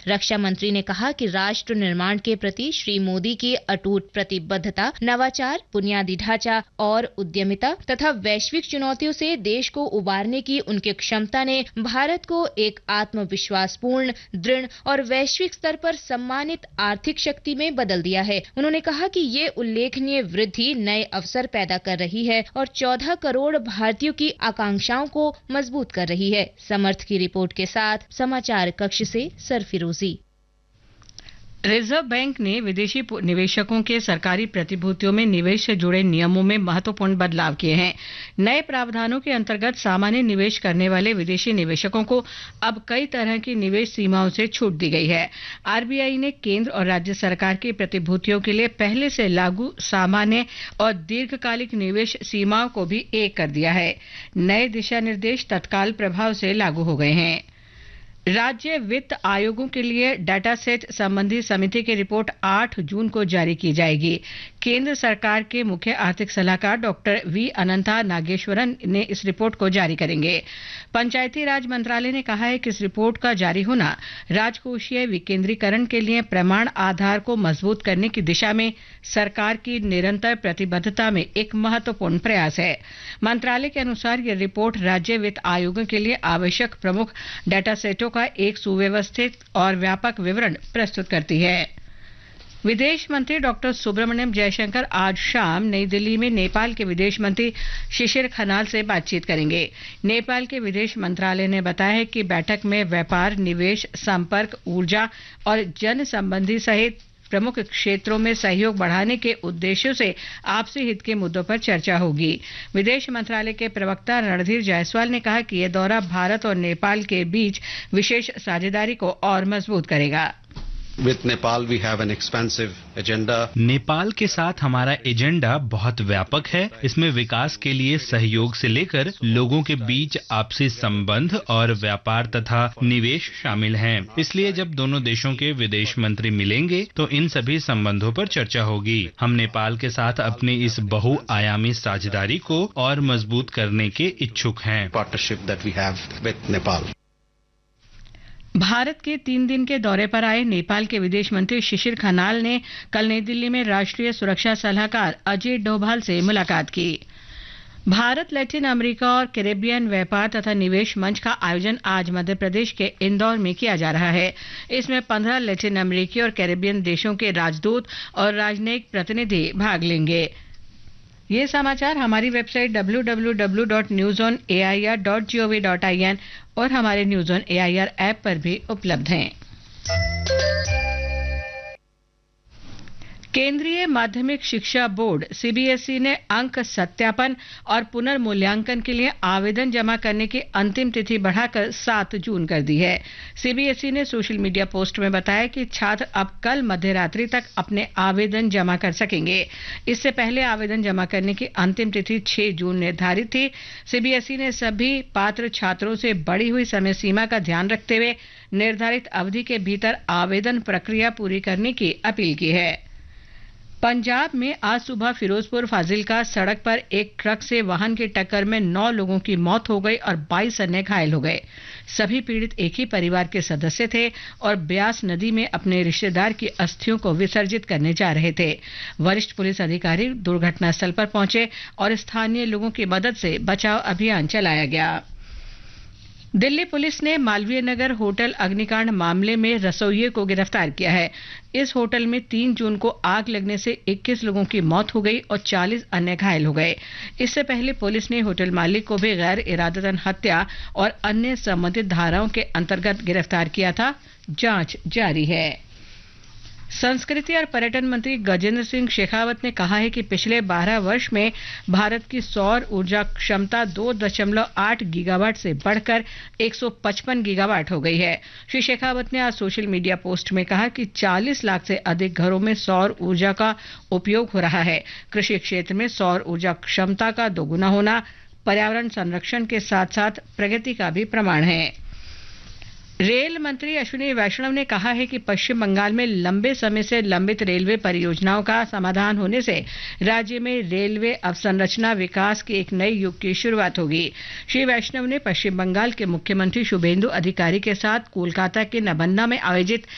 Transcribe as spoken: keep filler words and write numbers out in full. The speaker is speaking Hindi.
रक्षा मंत्री ने कहा कि राष्ट्र निर्माण के प्रति श्री मोदी की अटूट प्रतिबद्धता, नवाचार, बुनियादी ढांचा और उद्यमिता तथा वैश्विक चुनौतियों से देश को उबारने की उनकी क्षमता ने भारत को एक आत्मविश्वासपूर्ण, दृढ़ और वैश्विक स्तर पर सम्मानित आर्थिक शक्ति में बदल दिया है। उन्होंने कहा कि ये उल्लेखनीय वृद्धि नए अवसर पैदा कर रही है और चौदह करोड़ भारतीयों की आकांक्षाओं को मजबूत कर रही है। समर्थ की रिपोर्ट के साथ समाचार कक्ष से सरफिरोजी। रिजर्व बैंक ने विदेशी निवेशकों के सरकारी प्रतिभूतियों में निवेश से जुड़े नियमों में महत्वपूर्ण बदलाव किए हैं। नए प्रावधानों के अंतर्गत सामान्य निवेश करने वाले विदेशी निवेशकों को अब कई तरह की निवेश सीमाओं से छूट दी गई है। आरबीआई ने केंद्र और राज्य सरकार की प्रतिभूतियों के लिए पहले से लागू सामान्य और दीर्घकालिक निवेश सीमाओं को भी एक कर दिया है। नए दिशा निर्देश तत्काल प्रभाव से लागू हो गए हैं। राज्य वित्त आयोगों के लिए डाटा सेट संबंधी समिति की रिपोर्ट आठ जून को जारी की जाएगी। केंद्र सरकार के मुख्य आर्थिक सलाहकार डॉक्टर वी अनंता नागेश्वरन ने इस रिपोर्ट को जारी करेंगे। पंचायती राज मंत्रालय ने कहा है कि इस रिपोर्ट का जारी होना राजकोषीय विकेंद्रीकरण के लिए प्रमाण आधार को मजबूत करने की दिशा में सरकार की निरंतर प्रतिबद्धता में एक महत्वपूर्ण प्रयास है। मंत्रालय के अनुसार यह रिपोर्ट राज्य वित्त आयोगों के लिए आवश्यक प्रमुख डाटा सेटों का एक सुव्यवस्थित और व्यापक विवरण प्रस्तुत करती है। विदेश मंत्री डॉक्टर सुब्रमण्यम जयशंकर आज शाम नई दिल्ली में नेपाल के विदेश मंत्री शिशिर खनाल से बातचीत करेंगे। नेपाल के विदेश मंत्रालय ने बताया है कि बैठक में व्यापार, निवेश, संपर्क, ऊर्जा और जन संबंधी सहित प्रमुख क्षेत्रों में सहयोग बढ़ाने के उद्देश्यों से आपसी हित के मुद्दों पर चर्चा होगी। विदेश मंत्रालय के प्रवक्ता रणधीर जायसवाल ने कहा कि यह दौरा भारत और नेपाल के बीच विशेष साझेदारी को और मजबूत करेगा। With Nepal we have an expansive agenda. Nepal के साथ हमारा एजेंडा बहुत व्यापक है। इसमें विकास के लिए सहयोग से लेकर लोगों के बीच आपसी संबंध और व्यापार तथा निवेश शामिल हैं। इसलिए जब दोनों देशों के विदेश मंत्री मिलेंगे तो इन सभी संबंधों पर चर्चा होगी। हम नेपाल के साथ अपनी इस बहुआयामी साझेदारी को और मजबूत करने के इच्छुक हैं। Partnership that we have with Nepal. Bharat के तीन दिन के दौरे पर आए नेपाल के विदेश मंत्री शिशिर खनाल ने कल नई दिल्ली में राष्ट्रीय सुरक्षा सलाहकार अजय डोभाल से मुलाकात की। भारत लैटिन अमेरिका और कैरेबियन व्यापार तथा निवेश मंच का आयोजन आज मध्य प्रदेश के इंदौर में किया जा रहा है। इसमें पंद्रह लैटिन अमेरिकी और कैरेबियन देशों के राजदूत और राजनयिक प्रतिनिधि भाग लेंगे। ये समाचार हमारी website W W W dot news on A I R dot G O V dot I N और हमारे news on A I R app पर भी उपलब्ध हैं। केंद्रीय माध्यमिक शिक्षा board C B S E ने अंक सत्यापन और पुनर्मूल्यांकन के लिए आवेदन जमा करने की अंतिम तिथि बढ़ाकर सात जून कर दी है। सी बी एस ई ने सोशल मीडिया पोस्ट में बताया कि छात्र अब कल मध्य रात्रि तक अपने आवेदन जमा कर सकेंगे। इससे पहले आवेदन जमा करने की अंतिम तिथि छह जून निर्धारित थी। सी बी एस ई ने सभी पात्र छात्रों से बढ़ी हुई समय सीमा का ध्यान रखते हुए निर्धारित अवधि के भीतर आवेदन प्रक्रिया पूरी करने की अपील की है। पंजाब में आज सुबह फिरोजपुर फाजिलका सड़क पर एक ट्रक से वाहन की टक्कर में नौ लोगों की मौत हो गई और बाईस अन्य घायल हो गए। सभी पीड़ित एक ही परिवार के सदस्य थे और ब्यास नदी में अपने रिश्तेदार की अस्थियों को विसर्जित करने जा रहे थे। वरिष्ठ पुलिस अधिकारी दुर्घटना स्थल पर पहुंचे और स्थानीय लोगों की मदद से बचाव अभियान चलाया गया। दिल्ली पुलिस ने मालवीय नगर होटल अग्निकांड मामले में रसोइये को गिरफ्तार किया है। इस होटल में तीन जून को आग लगने से इक्कीस लोगों की मौत हो गई और चालीस अन्य घायल हो गए। इससे पहले पुलिस ने होटल मालिक को भी गैर इरादतन हत्या और अन्य संबंधित धाराओं के अंतर्गत गिरफ्तार किया था। जांच जारी है। संस्कृति और पर्यटन मंत्री गजेंद्र सिंह शेखावत ने कहा है कि पिछले बारह वर्ष में भारत की सौर ऊर्जा क्षमता दो दशमलव आठ गीगावाट से बढ़कर एक सौ पचपन गीगावाट हो गई है। श्री शेखावत ने आज सोशल मीडिया पोस्ट में कहा कि चालीस लाख से अधिक घरों में सौर ऊर्जा का उपयोग हो रहा है। कृषि क्षेत्र में सौर ऊर्जा क्षमता का दोगुना होना पर्यावरण संरक्षण के साथ साथ प्रगति का भी प्रमाण है। रेल मंत्री अश्विनी वैष्णव ने कहा है कि पश्चिम बंगाल में लंबे समय से लंबित रेलवे परियोजनाओं का समाधान होने से राज्य में रेलवे अवसंरचना विकास के एक नए युग की शुरुआत होगी। श्री वैष्णव ने पश्चिम बंगाल के मुख्यमंत्री शुभेंदु अधिकारी के साथ कोलकाता के नबन्ना में आयोजित